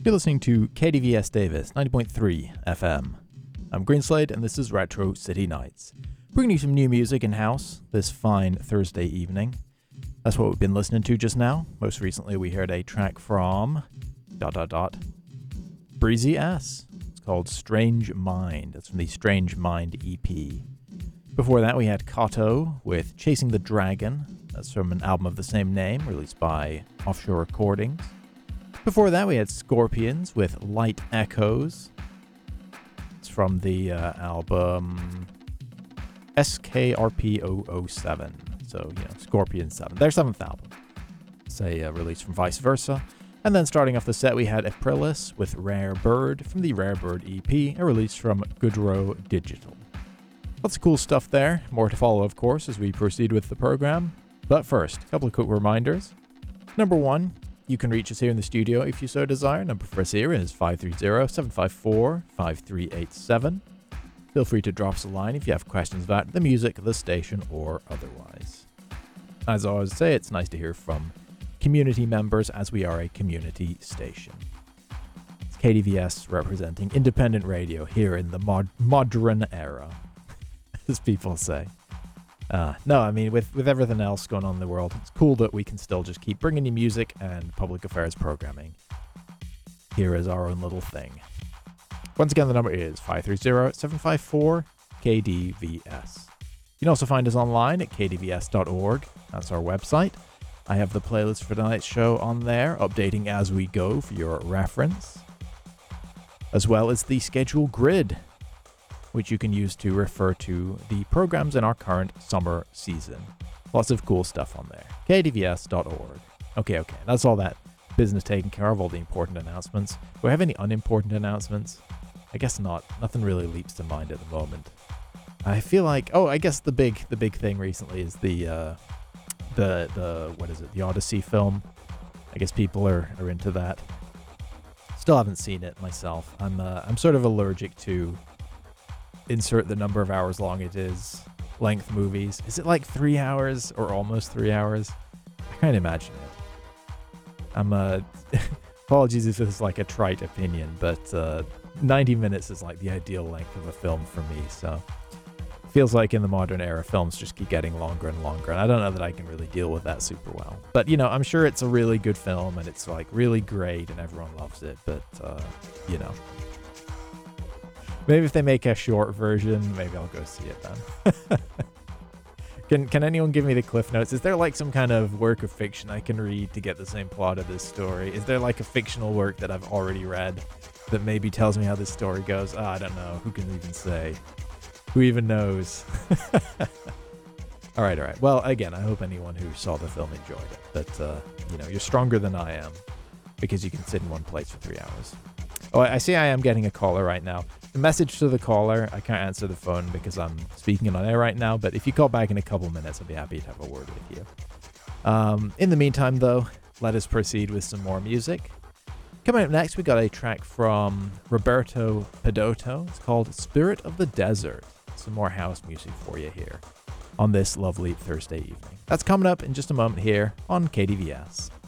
You're listening to KDVS Davis 90.3 FM. I'm Greenslade and this is Retro City Nights, bringing you some new music in house this fine Thursday evening. That's what we've been listening to just now. Most recently we heard a track from ... Breezy S. It's called Strange Mind. It's from the Strange Mind EP. Before that we had Kato with Chasing the Dragon. That's from an album of the same name released by Offshore Recordings. Before that, we had Scorpions with Light Echoes. It's from the album SKRP007. So, Scorpions 7. Their 7th album. It's a release from Vice Versa. And then starting off the set, we had Aprilis with Rare Bird from the Rare Bird EP, a release from Goodrow Digital. Lots of cool stuff there. More to follow, of course, as we proceed with the program. But first, a couple of quick reminders. Number one, you can reach us here in the studio if you so desire. Number for us here is 530-754-5387. Feel free to drop us a line if you have questions about the music, the station, or otherwise. As I always say, it's nice to hear from community members as we are a community station. It's KDVS representing independent radio here in the modern era, as people say. No, I mean, with everything else going on in the world, it's cool that we can still just keep bringing you music and public affairs programming. Here is our own little thing. Once again, the number is 530-754-KDVS. You can also find us online at kdvs.org. That's our website. I have the playlist for tonight's show on there, updating as we go for your reference, as well as the schedule grid, which you can use to refer to the programs in our current summer season. Lots of cool stuff on there. kdvs.org. Okay, that's all that business taken care of, all the important announcements. Do I have any unimportant announcements? I guess not. Nothing really leaps to mind at the moment. I feel like, I guess the big thing recently is the what is it? The Odyssey film. I guess people are into that. Still haven't seen it myself. I'm sort of allergic to insert the number of hours long it is length movies. Is it like 3 hours or almost 3 hours? I can't imagine it. Apologies if this is like a trite opinion, but 90 minutes is like the ideal length of a film for me, so it feels like in the modern era films just keep getting longer and longer, and I don't know that I can really deal with that super well. But I'm sure it's a really good film and it's like really great and everyone loves it, but maybe if they make a short version, maybe I'll go see it then. Can anyone give me the cliff notes? Is there like some kind of work of fiction I can read to get the same plot of this story? Is there like a fictional work that I've already read that maybe tells me how this story goes? I don't know. Who can even say? Who even knows? All right. Well, again, I hope anyone who saw the film enjoyed it. But, you're stronger than I am because you can sit in one place for 3 hours. Oh, I see I am getting a caller right now. The message to the caller, I can't answer the phone because I'm speaking on air right now, but if you call back in a couple minutes, I'll be happy to have a word with you. In the meantime, though, let us proceed with some more music. Coming up next, we got a track from Roberto Pedotto. It's called Spirit of the Desert. Some more house music for you here on this lovely Thursday evening. That's coming up in just a moment here on KDVS.